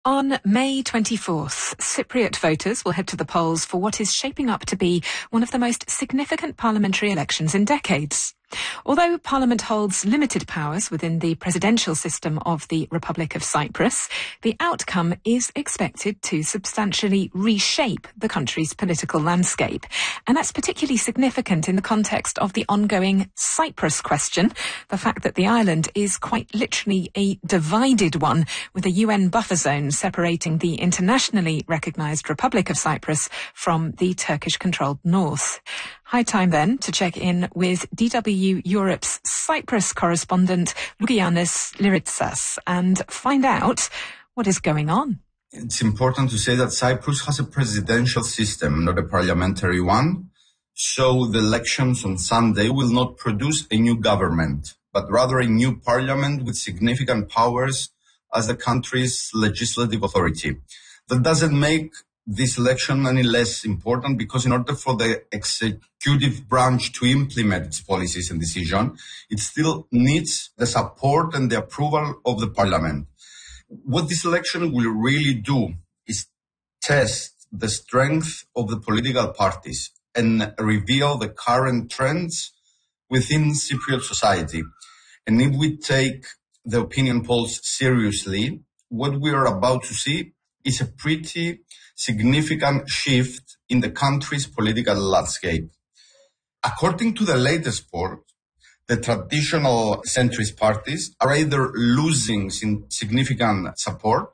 On May 24th, Cypriot voters will head to the polls for what is shaping up to be one of the most significant parliamentary elections in decades. Although Parliament holds limited powers within the presidential system of the Republic of Cyprus, the outcome is expected to substantially reshape the country's political landscape. And that's particularly significant in the context of the ongoing Cyprus question, the fact that the island is quite literally a divided one, with a UN buffer zone separating the internationally recognised Republic of Cyprus from the Turkish-controlled north. High time then to check in with DW Europe's Cyprus correspondent Loukianis Lyritsas and find out what is going on. It's important to say that Cyprus has a presidential system, not a parliamentary one. So the elections on Sunday will not produce a new government, but rather a new parliament with significant powers as the country's legislative authority. That doesn't make this election any less important, because in order for the executive branch to implement its policies and decision, it still needs the support and the approval of the parliament. What this election will really do is test the strength of the political parties and reveal the current trends within Cypriot society. And if we take the opinion polls seriously, what we are about to see is a pretty significant shift in the country's political landscape. According to the latest poll, the traditional centrist parties are either losing significant support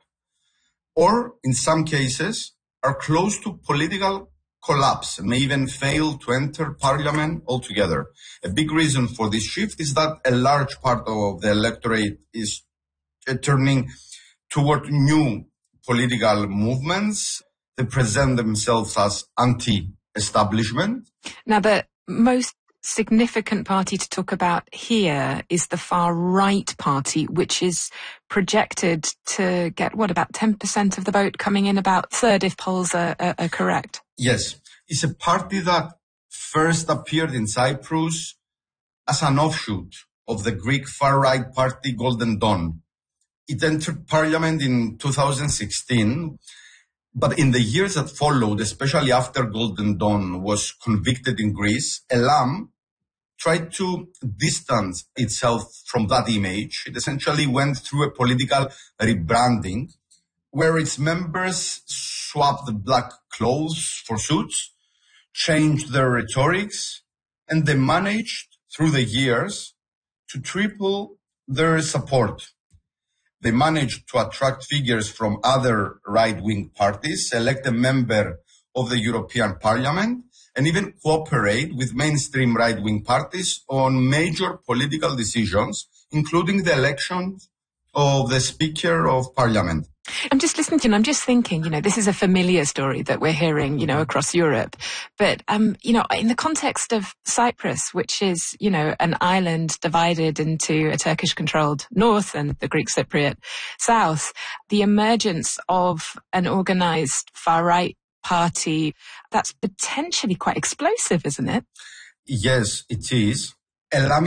or, in some cases, are close to political collapse and may even fail to enter parliament altogether. A big reason for this shift is that a large part of the electorate is turning toward new political movements. They present themselves as anti-establishment. Now, the most significant party to talk about here is the far-right party, which is projected to get, about 10% of the vote, coming in about third if polls are correct? Yes. It's a party that first appeared in Cyprus as an offshoot of the Greek far-right party Golden Dawn. It entered parliament in 2016, but in the years that followed, especially after Golden Dawn was convicted in Greece, Elam tried to distance itself from that image. It essentially went through a political rebranding where its members swapped the black clothes for suits, changed their rhetorics, and they managed through the years to triple their support. They managed to attract figures from other right-wing parties, elect a member of the European Parliament, and even cooperate with mainstream right-wing parties on major political decisions, including the election of the Speaker of Parliament. I'm just listening to you and I'm just thinking, this is a familiar story that we're hearing, across Europe. But, in the context of Cyprus, which is, an island divided into a Turkish-controlled north and the Greek Cypriot south, the emergence of an organised far-right party, that's potentially quite explosive, isn't it? Yes, it is. Elam